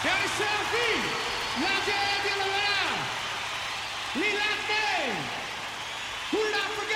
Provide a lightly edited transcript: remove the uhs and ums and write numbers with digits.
E ai selfie, la gente lo verrà. Li latte, who not forget.